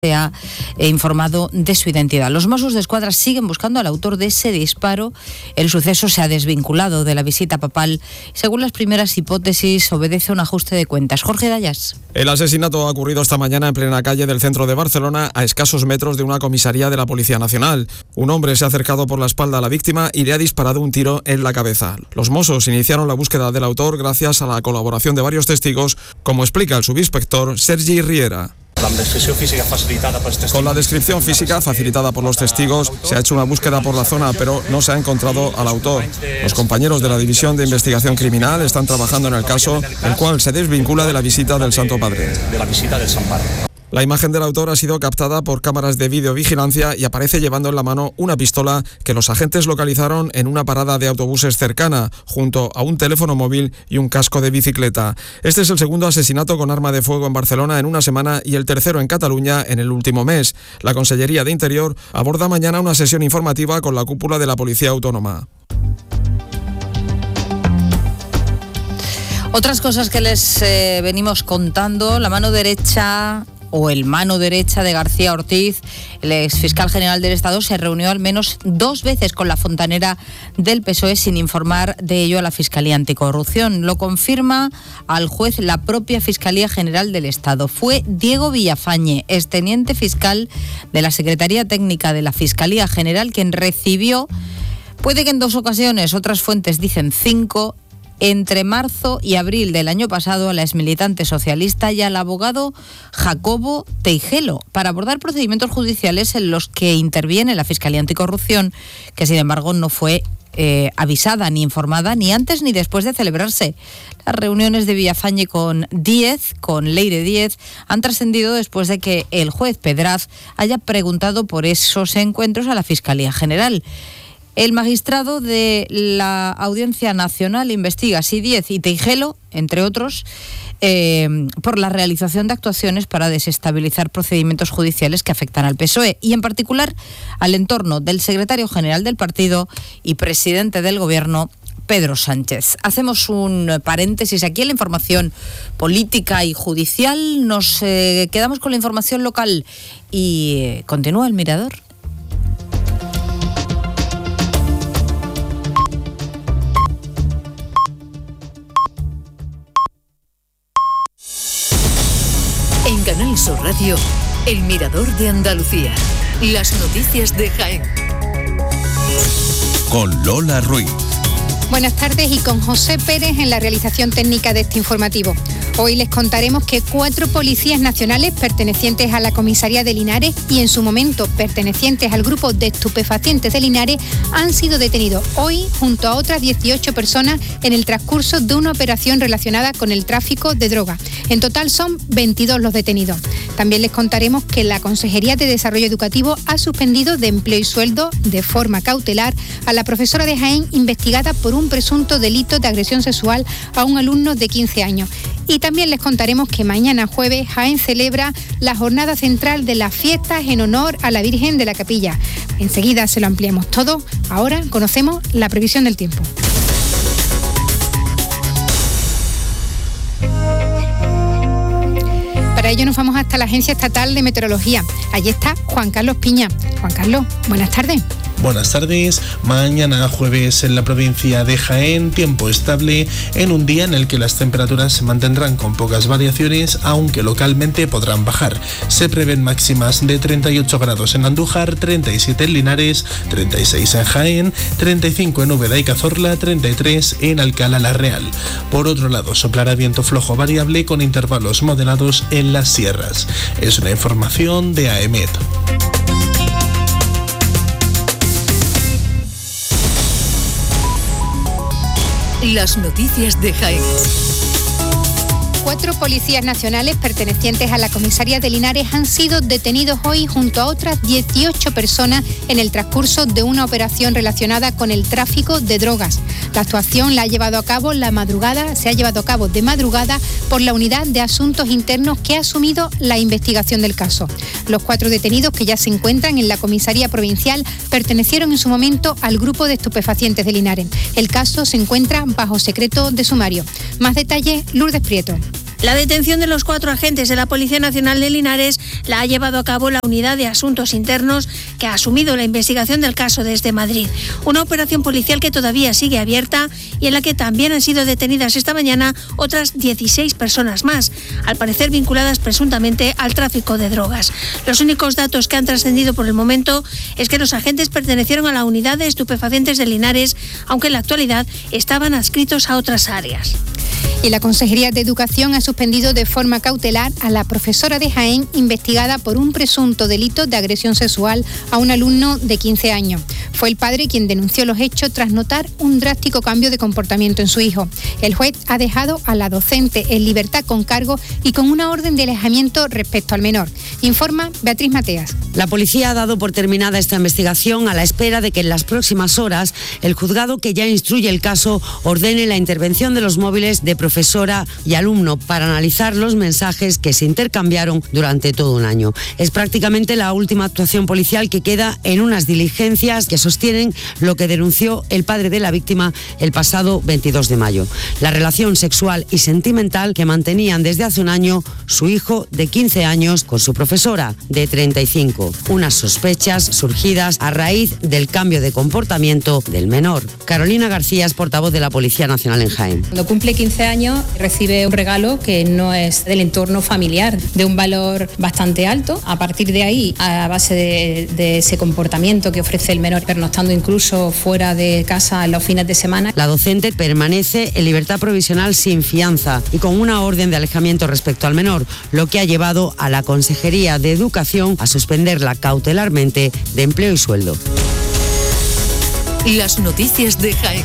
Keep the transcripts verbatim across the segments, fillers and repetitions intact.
se ha informado de su identidad. Los Mossos de Escuadra siguen buscando al autor de ese disparo. El suceso se ha desvinculado de la visita papal. Según las primeras hipótesis, obedece a un ajuste de cuentas. Jorge Dayas. El asesinato ha ocurrido esta mañana en plena calle del centro de Barcelona, a escasos metros de una comisaría de la Policía Nacional. Un hombre se ha acercado por la espalda a la víctima y le ha disparado un tiro en la cabeza. Los Mossos iniciaron la búsqueda del autor gracias a la colaboración de varios testigos, como explica el subinspector Sergi Riera. Con la descripción física facilitada por los testigos se ha hecho una búsqueda por la zona, pero no se ha encontrado al autor. Los compañeros de la División de Investigación Criminal están trabajando en el caso, el cual se desvincula de la visita del Santo Padre. La imagen del autor ha sido captada por cámaras de videovigilancia y aparece llevando en la mano una pistola que los agentes localizaron en una parada de autobuses cercana, junto a un teléfono móvil y un casco de bicicleta. Este es el segundo asesinato con arma de fuego en Barcelona en una semana y el tercero en Cataluña en el último mes. La Consellería de Interior aborda mañana una sesión informativa con la cúpula de la Policía Autónoma. Otras cosas que les eh, venimos contando: la mano derecha o el mano derecha de García Ortiz, el exfiscal general del Estado, se reunió al menos dos veces con la fontanera del P S O E sin informar de ello a la Fiscalía Anticorrupción. Lo confirma al juez la propia Fiscalía General del Estado. Fue Diego Villafañe, exteniente fiscal de la Secretaría Técnica de la Fiscalía General, quien recibió, puede que en dos ocasiones, otras fuentes dicen cinco, entre marzo y abril del año pasado, a la exmilitante socialista y al abogado Jacobo Teijelo para abordar procedimientos judiciales en los que interviene la Fiscalía Anticorrupción, que sin embargo no fue eh, avisada ni informada ni antes ni después de celebrarse. Las reuniones de Villafañe con Díez, con Leire Díez, han trascendido después de que el juez Pedraz haya preguntado por esos encuentros a la Fiscalía General. El magistrado de la Audiencia Nacional investiga si Díez y Teijelo, entre otros, eh, por la realización de actuaciones para desestabilizar procedimientos judiciales que afectan al P S O E y en particular al entorno del secretario general del partido y presidente del Gobierno, Pedro Sánchez. Hacemos un paréntesis aquí en la información política y judicial. Nos eh, quedamos con la información local y eh, continúa el Mirador. En Canal Sur Radio, El Mirador de Andalucía. Las noticias de Jaén. Con Lola Ruiz. Buenas tardes, y con José Pérez en la realización técnica de este informativo. Hoy les contaremos que cuatro policías nacionales pertenecientes a la comisaría de Linares y en su momento pertenecientes al grupo de estupefacientes de Linares han sido detenidos hoy junto a otras dieciocho personas en el transcurso de una operación relacionada con el tráfico de droga. En total son veintidós los detenidos. También les contaremos que la Consejería de Desarrollo Educativo ha suspendido de empleo y sueldo de forma cautelar a la profesora de Jaén investigada por un presunto delito de agresión sexual a un alumno de quince años. Y también les contaremos que mañana jueves Jaén celebra la jornada central de las fiestas en honor a la Virgen de la Capilla. Enseguida se lo ampliamos todo. Ahora conocemos la previsión del tiempo. Para ello nos vamos hasta la Agencia Estatal de Meteorología. Allí está Juan Carlos Piña. Juan Carlos, buenas tardes. Buenas tardes. Mañana jueves en la provincia de Jaén, tiempo estable en un día en el que las temperaturas se mantendrán con pocas variaciones, aunque localmente podrán bajar. Se prevén máximas de treinta y ocho grados en Andújar, treinta y siete en Linares, treinta y seis en Jaén, treinta y cinco en Úbeda y Cazorla, treinta y tres en Alcalá la Real. Por otro lado, soplará viento flojo variable con intervalos moderados en las sierras. Es una información de A E M E T. Las noticias de Jaén. Cuatro policías nacionales pertenecientes a la comisaría de Linares han sido detenidos hoy junto a otras dieciocho personas en el transcurso de una operación relacionada con el tráfico de drogas. La actuación la ha llevado a cabo la madrugada, se ha llevado a cabo de madrugada por la Unidad de Asuntos Internos que ha asumido la investigación del caso. Los cuatro detenidos que ya se encuentran en la comisaría provincial pertenecieron en su momento al grupo de estupefacientes de Linares. El caso se encuentra bajo secreto de sumario. Más detalles, Lourdes Prieto. La detención de los cuatro agentes de la Policía Nacional de Linares la ha llevado a cabo la Unidad de Asuntos Internos, que ha asumido la investigación del caso desde Madrid. Una operación policial que todavía sigue abierta y en la que también han sido detenidas esta mañana otras dieciséis personas más, al parecer vinculadas presuntamente al tráfico de drogas. Los únicos datos que han trascendido por el momento es que los agentes pertenecieron a la unidad de estupefacientes de Linares, aunque en la actualidad estaban adscritos a otras áreas. Y la Consejería de Educación ha suspendido de forma cautelar a la profesora de Jaén investigada por un presunto delito de agresión sexual a un alumno de quince años. Fue el padre quien denunció los hechos tras notar un drástico cambio de comportamiento en su hijo. El juez ha dejado a la docente en libertad con cargo y con una orden de alejamiento respecto al menor. Informa Beatriz Mateas. La policía ha dado por terminada esta investigación a la espera de que en las próximas horas el juzgado que ya instruye el caso ordene la intervención de los móviles de profesora y alumno para analizar los mensajes que se intercambiaron durante todo un año. Es prácticamente la última actuación policial que queda en unas diligencias que sostienen lo que denunció el padre de la víctima el pasado veintidós de mayo. La relación sexual y sentimental que mantenían desde hace un año su hijo de quince años con su profesora de treinta y cinco. Unas sospechas surgidas a raíz del cambio de comportamiento del menor. Carolina García es portavoz de la Policía Nacional en Jaén. Cuando cumple quince años recibe un regalo que no es del entorno familiar, de un valor bastante alto. A partir de ahí, a base de, de ese comportamiento que ofrece el menor, pernoctando incluso fuera de casa en los fines de semana. La docente permanece en libertad provisional sin fianza y con una orden de alejamiento respecto al menor, lo que ha llevado a la Consejería de Educación a suspenderla cautelarmente de empleo y sueldo. Las noticias de Jaén.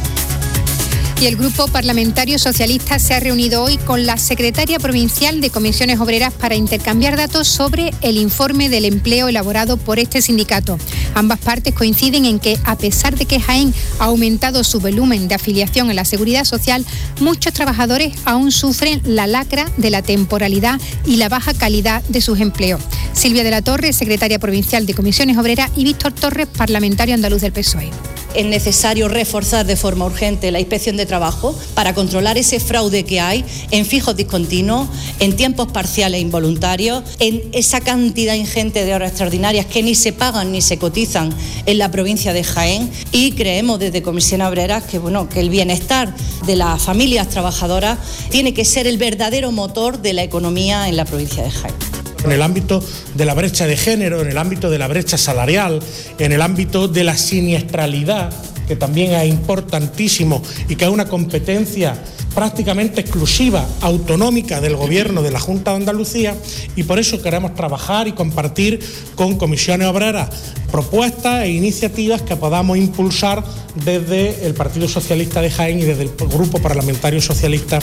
Y el Grupo Parlamentario Socialista se ha reunido hoy con la secretaria provincial de Comisiones Obreras para intercambiar datos sobre el informe del empleo elaborado por este sindicato. Ambas partes coinciden en que, a pesar de que Jaén ha aumentado su volumen de afiliación a la Seguridad Social, muchos trabajadores aún sufren la lacra de la temporalidad y la baja calidad de sus empleos. Silvia de la Torre, secretaria provincial de Comisiones Obreras, y Víctor Torres, parlamentario andaluz del P S O E. Es necesario reforzar de forma urgente la inspección de trabajo para controlar ese fraude que hay en fijos discontinuos, en tiempos parciales e involuntarios, en esa cantidad ingente de horas extraordinarias que ni se pagan ni se cotizan en la provincia de Jaén, y creemos desde Comisiones Obreras que, bueno, que el bienestar de las familias trabajadoras tiene que ser el verdadero motor de la economía en la provincia de Jaén. En el ámbito de la brecha de género, en el ámbito de la brecha salarial, en el ámbito de la siniestralidad, que también es importantísimo y que es una competencia prácticamente exclusiva, autonómica del Gobierno de la Junta de Andalucía, y por eso queremos trabajar y compartir con Comisiones Obreras propuestas e iniciativas que podamos impulsar desde el Partido Socialista de Jaén y desde el Grupo Parlamentario Socialista.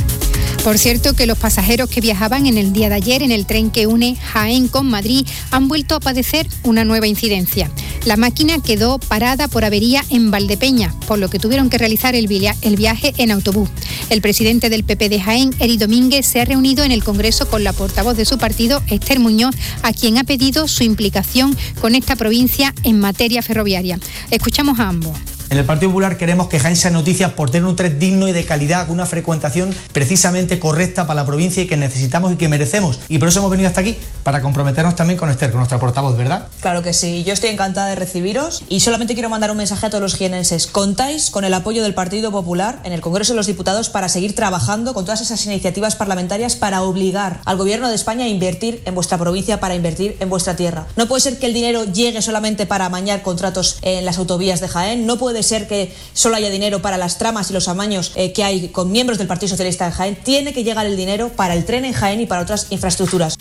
Por cierto, que los pasajeros que viajaban en el día de ayer en el tren que une Jaén con Madrid han vuelto a padecer una nueva incidencia. La máquina quedó parada por avería en Valdepeñas, por lo que tuvieron que realizar el, via- el viaje en autobús. El presidente del P P de Jaén, Eri Domínguez, se ha reunido en el Congreso con la portavoz de su partido, Esther Muñoz, a quien ha pedido su implicación con esta provincia en materia ferroviaria. Escuchamos a ambos. En el Partido Popular queremos que Jaén sea noticia por tener un tren digno y de calidad, con una frecuentación precisamente correcta para la provincia y que necesitamos y que merecemos. Y por eso hemos venido hasta aquí, para comprometernos también con Esther, con nuestra portavoz, ¿verdad? Claro que sí, yo estoy encantada de recibiros y solamente quiero mandar un mensaje a todos los jienenses. Contáis con el apoyo del Partido Popular en el Congreso de los Diputados para seguir trabajando con todas esas iniciativas parlamentarias para obligar al Gobierno de España a invertir en vuestra provincia, para invertir en vuestra tierra. No puede ser que el dinero llegue solamente para amañar contratos en las autovías de Jaén, no puede ser que solo haya dinero para las tramas y los amaños eh, que hay con miembros del Partido Socialista en Jaén. Tiene que llegar el dinero para el tren en Jaén y para otras infraestructuras.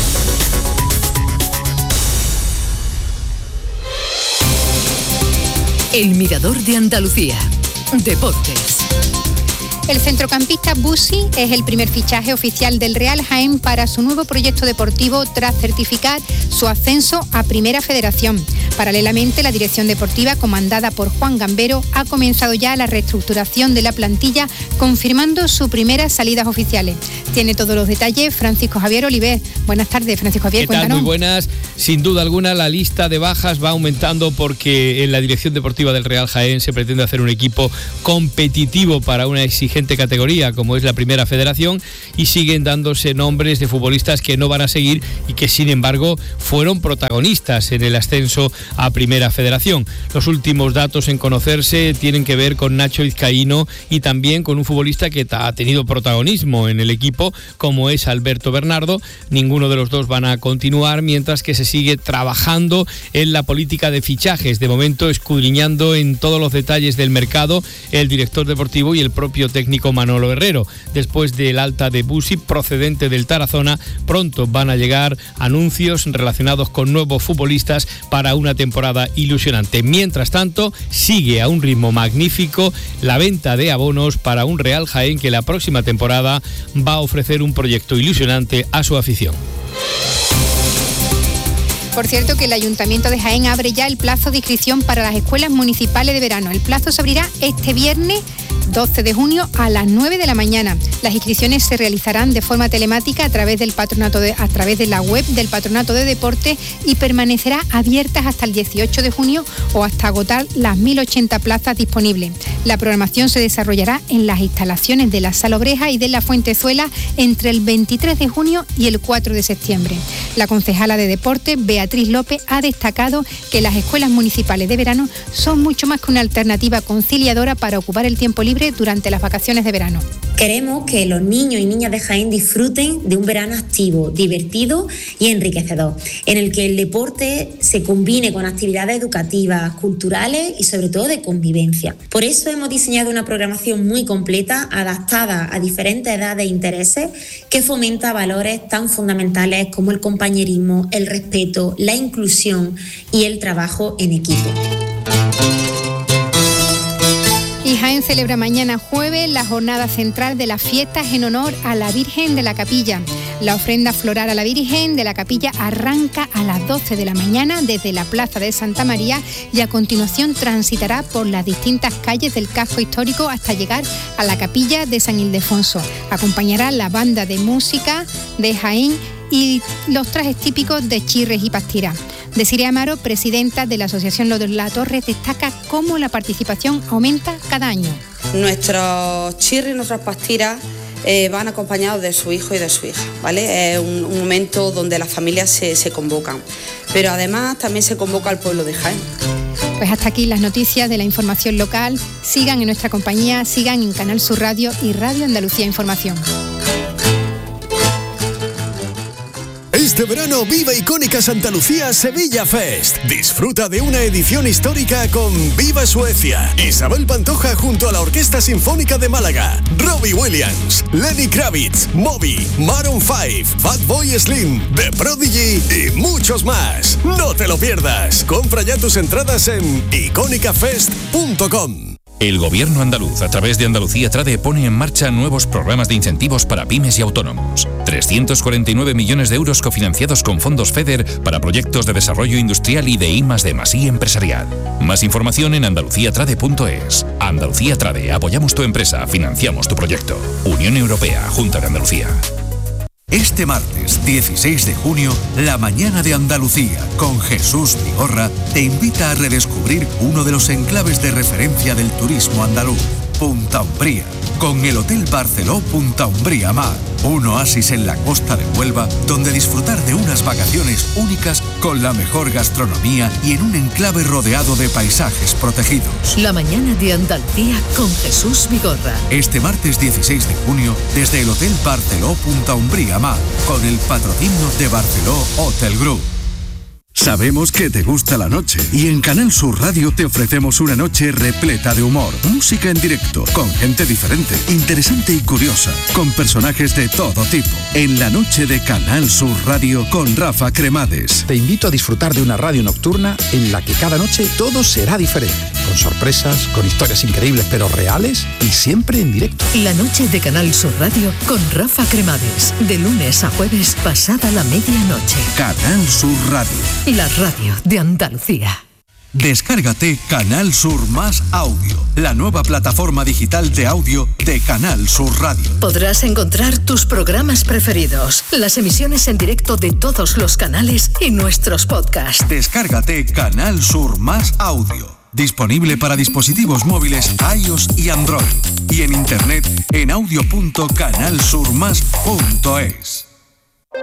El Mirador de Andalucía. Deportes. El centrocampista Bussi es el primer fichaje oficial del Real Jaén para su nuevo proyecto deportivo tras certificar su ascenso a Primera Federación. Paralelamente, la dirección deportiva, comandada por Juan Gambero, ha comenzado ya la reestructuración de la plantilla, confirmando sus primeras salidas oficiales. Tiene todos los detalles Francisco Javier Oliver. Buenas tardes, Francisco Javier, ¿Qué tal? cuéntanos. Muy buenas. Sin duda alguna, la lista de bajas va aumentando porque en la dirección deportiva del Real Jaén se pretende hacer un equipo competitivo para una exigente categoría como es la Primera Federación, y siguen dándose nombres de futbolistas que no van a seguir y que sin embargo fueron protagonistas en el ascenso a Primera Federación. Los últimos datos en conocerse tienen que ver con Nacho Vizcaíno y también con un futbolista que ha tenido protagonismo en el equipo como es Alberto Bernardo. Ninguno de los dos van a continuar, mientras que se sigue trabajando en la política de fichajes, de momento escudriñando en todos los detalles del mercado el director deportivo y el propio técnico Manolo Herrero. Después del alta de Busi procedente del Tarazona, pronto van a llegar anuncios relacionados con nuevos futbolistas para una temporada ilusionante. Mientras tanto, sigue a un ritmo magnífico la venta de abonos para un Real Jaén que la próxima temporada va a ofrecer un proyecto ilusionante a su afición. Por cierto, que el Ayuntamiento de Jaén abre ya el plazo de inscripción para las escuelas municipales de verano. El plazo se abrirá este viernes doce de junio a las nueve de la mañana. Las inscripciones se realizarán de forma telemática a través del patronato de, a través de la web del Patronato de Deportes y permanecerá abiertas hasta el dieciocho de junio o hasta agotar las mil ochenta plazas disponibles. La programación se desarrollará en las instalaciones de la Sala Obreja y de la Fuentezuela entre el veintitrés de junio y el cuatro de septiembre. La concejala de Deportes, Beatriz López, ha destacado que las escuelas municipales de verano son mucho más que una alternativa conciliadora para ocupar el tiempo libre durante las vacaciones de verano. Queremos que los niños y niñas de Jaén disfruten de un verano activo, divertido y enriquecedor, en el que el deporte se combine con actividades educativas, culturales y sobre todo de convivencia. Por eso hemos diseñado una programación muy completa, adaptada a diferentes edades e intereses, que fomenta valores tan fundamentales como el compañerismo, el respeto, la inclusión y el trabajo en equipo. Y Jaén celebra mañana jueves la jornada central de las fiestas en honor a la Virgen de la Capilla. La ofrenda floral a la Virgen de la Capilla arranca a las doce de la mañana desde la Plaza de Santa María y a continuación transitará por las distintas calles del casco histórico hasta llegar a la Capilla de San Ildefonso. Acompañará la banda de música de Jaén y los trajes típicos de Chirres y Pastira. Desiree Amaro, presidenta de la Asociación Lo de la Torre, destaca cómo la participación aumenta cada año. Nuestros chirres y nuestras pastiras eh, van acompañados de su hijo y de su hija, ¿vale? Es un, un momento donde las familias se, se convocan, pero además también se convoca al pueblo de Jaén. Pues hasta aquí las noticias de la información local. Sigan en nuestra compañía, sigan en Canal Sur Radio y Radio Andalucía Información. Este verano viva Icónica Santa Lucía Sevilla Fest. Disfruta de una edición histórica con Viva Suecia, Isabel Pantoja junto a la Orquesta Sinfónica de Málaga, Robbie Williams, Lenny Kravitz, Moby, Maroon cinco, Fatboy Slim, The Prodigy y muchos más. No te lo pierdas. Compra ya tus entradas en icónica fest punto com. El Gobierno andaluz, a través de Andalucía Trade, pone en marcha nuevos programas de incentivos para pymes y autónomos. trescientos cuarenta y nueve millones de euros cofinanciados con fondos FEDER para proyectos de desarrollo industrial y de I más D más I empresarial. Más información en andalucía trade punto es. Andalucía Trade, apoyamos tu empresa, financiamos tu proyecto. Unión Europea, Junta de Andalucía. Este martes dieciséis de junio, la mañana de Andalucía con Jesús Vigorra te invita a redescubrir uno de los enclaves de referencia del turismo andaluz, Punta Umbría, con el Hotel Barceló Punta Umbría Mar, un oasis en la costa de Huelva donde disfrutar de unas vacaciones únicas con la mejor gastronomía y en un enclave rodeado de paisajes protegidos. La mañana de Andalucía con Jesús Vigorra. Este martes dieciséis de junio, desde el Hotel Barceló Punta Umbría Mar, con el patrocinio de Barceló Hotel Group. Sabemos que te gusta la noche y en Canal Sur Radio te ofrecemos una noche repleta de humor, música en directo, con gente diferente, interesante y curiosa, con personajes de todo tipo. En la noche de Canal Sur Radio con Rafa Cremades. Te invito a disfrutar de una radio nocturna en la que cada noche todo será diferente, con sorpresas, con historias increíbles pero reales y siempre en directo. La noche de Canal Sur Radio con Rafa Cremades, de lunes a jueves pasada la medianoche. Canal Sur Radio. La radio de Andalucía. Descárgate Canal Sur Más Audio, la nueva plataforma digital de audio de Canal Sur Radio. Podrás encontrar tus programas preferidos, las emisiones en directo de todos los canales y nuestros podcasts. Descárgate Canal Sur Más Audio. Disponible para dispositivos móviles iOS y Android. Y en internet en audio punto canal sur más punto es.